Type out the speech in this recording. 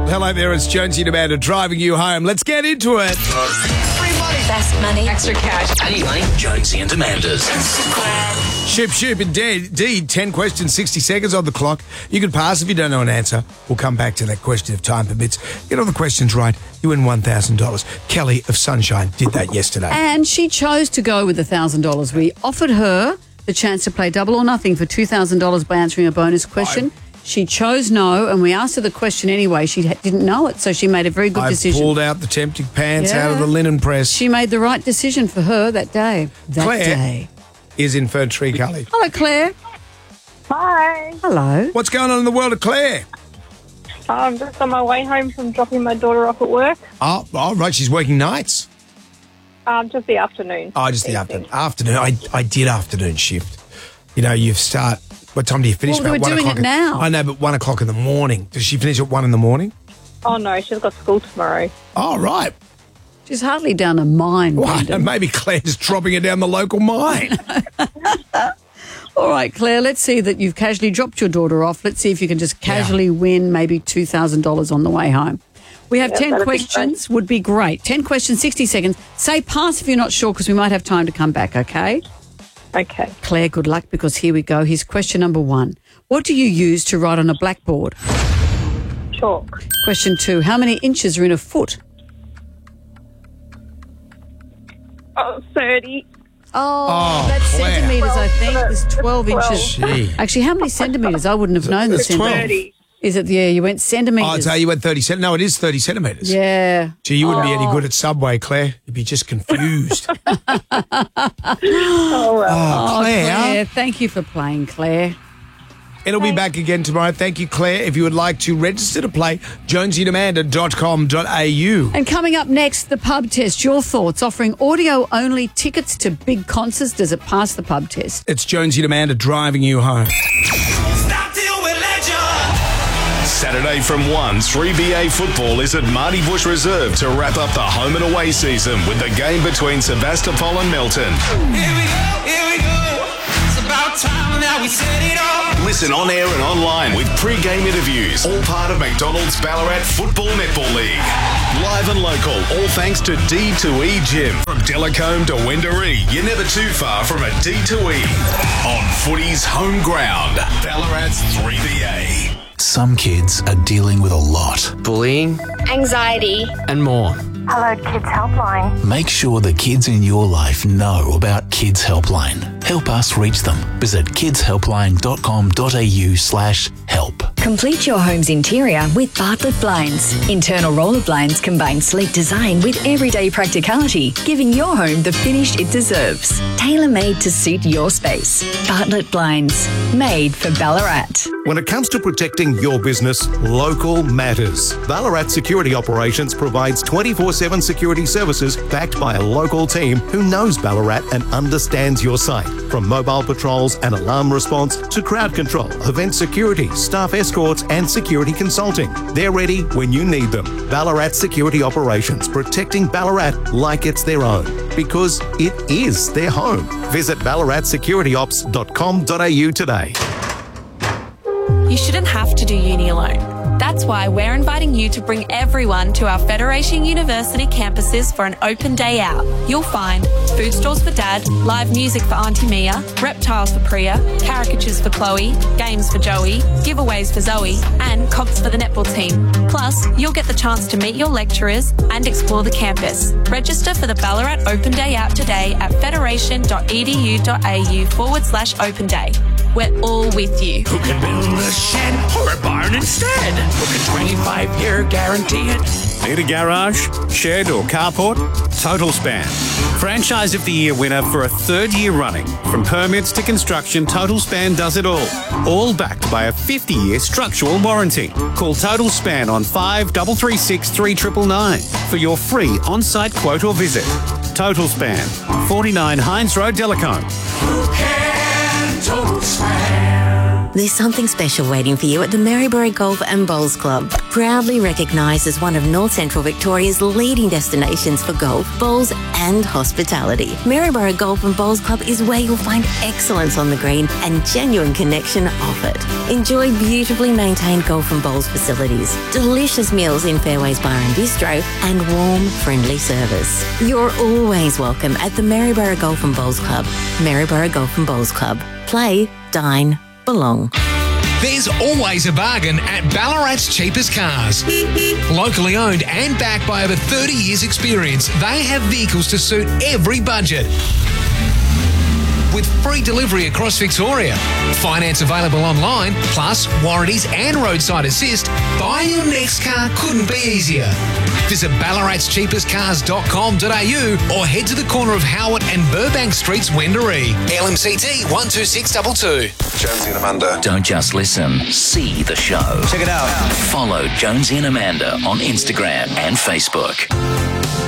Hello there, it's Jonesy and Amanda driving you home. Let's get into it. Free money. Best money. Extra cash. Any money? Jonesy and Amanda's. Ship, indeed. 10 questions, 60 seconds on the clock. You can pass if you don't know an answer. We'll come back to that question if time permits. Get all the questions right, you win $1,000. Kelly of Sunshine did that yesterday. And she chose to go with the $1,000. We offered her the chance to play double or nothing for $2,000 by answering a bonus question. She chose no, and we asked her the question anyway. She didn't know it, so she made a very good decision. I pulled out the tempting pants out of the linen press. She made the right decision for her that day. Claire is in Fern Tree Gully. Hello, Claire. Hi. Hello. What's going on in the world of Claire? I'm just on my way home from dropping my daughter off at work. Oh, right. She's working nights. Just the afternoon. Oh, just the afternoon. I did afternoon shift. You know, you start. What time do you finish? Well, we're doing it now. I know, but 1 o'clock in the morning. Does she finish at 1 in the morning? Oh, no, she's got school tomorrow. Oh, right. She's hardly down a mine. Well, maybe Claire's dropping her down the local mine. All right, Claire, let's see that you've casually dropped your daughter off. Let's see if you can just casually win maybe $2,000 on the way home. We have 10 questions. Would be great. 10 questions, 60 seconds. Say pass if you're not sure because we might have time to come back, okay? Okay. Claire, good luck because here we go. Here's question number 1. What do you use to write on a blackboard? Chalk. Question 2. How many inches are in a foot? 30. Oh, that's Claire. centimetres, I think. There's 12 inches. Gee. Actually, how many centimetres? I wouldn't have known the It's 12. centimetres. 30. Is it? Yeah, you went centimetres. Oh, so you went 30 centimetres. No, it is 30 centimetres. Yeah. Gee, you wouldn't be any good at Subway, Claire. You'd be just confused. Oh, well. Claire. Thank you for playing, Claire. It'll be back again tomorrow. Thank you, Claire. If you would like to register to play, jonesyandamanda.com.au. And coming up next, the pub test. Your thoughts. Offering audio-only tickets to big concerts. Does it pass the pub test? It's Jonesy and Amanda driving you home. Saturday from 1, 3BA football is at Marty Bush Reserve to wrap up the home and away season with the game between Sebastopol and Melton. Here we go. It's about time now we set it off. Listen on air and online with pre-game interviews, all part of McDonald's Ballarat Football Netball League. Live and local, all thanks to D2E Gym. From Delacombe to Wendouree, you're never too far from a D2E. On footy's home ground, Ballarat's 3BA. Some kids are dealing with a lot. Bullying, Anxiety. and more. Hello, Kids Helpline. Make sure the kids in your life know about Kids Helpline. Help us reach them. Visit kidshelpline.com.au/help. Complete your home's interior with Bartlett Blinds. Internal roller blinds combine sleek design with everyday practicality, giving your home the finish it deserves. Tailor-made to suit your space. Bartlett Blinds, made for Ballarat. When it comes to protecting your business, local matters. Ballarat Security Operations provides 24/7 security services backed by a local team who knows Ballarat and understands your site. From mobile patrols and alarm response to crowd control, event security, staff escorts and security consulting. They're ready when you need them. Ballarat Security Operations, protecting Ballarat like it's their own. Because it is their home. Visit ballaratsecurityops.com.au today. You shouldn't have to do uni alone. That's why we're inviting you to bring everyone to our Federation University campuses for an open day out. You'll find food stalls for Dad, live music for Auntie Mia, reptiles for Priya, caricatures for Chloe, games for Joey, giveaways for Zoe, and comps for the netball team. Plus, you'll get the chance to meet your lecturers and explore the campus. Register for the Ballarat Open Day Out today at federation.edu.au/open day. We're all with you. Who can build a shed or a barn instead? Who can 25-year guarantee it? Need a garage, shed or carport? Total Span. Franchise of the Year winner for a 3rd year running. From permits to construction, Total Span does it all. All backed by a 50-year structural warranty. Call Total Span on 5336 3999 for your free on-site quote or visit. Total Span, 49 Hines Road, Delacombe. Who can Total Span? There's something special waiting for you at the Maryborough Golf and Bowls Club. Proudly recognised as one of North Central Victoria's leading destinations for golf, bowls and hospitality. Maryborough Golf and Bowls Club is where you'll find excellence on the green and genuine connection off it. Enjoy beautifully maintained golf and bowls facilities, delicious meals in Fairways Bar and Bistro, and warm, friendly service. You're always welcome at the Maryborough Golf and Bowls Club. Maryborough Golf and Bowls Club. Play, dine, belong. There's always a bargain at Ballarat's Cheapest Cars. Locally owned and backed by over 30 years' experience, they have vehicles to suit every budget. With free delivery across Victoria. Finance available online, plus warranties and roadside assist. Buying your next car couldn't be easier. Visit ballaratscheapestcars.com.au or head to the corner of Howard and Burbank Streets, Wendouree. LMCT 12622. Jonesy and Amanda. Don't just listen, see the show. Check it out. Follow Jonesy and Amanda on Instagram and Facebook.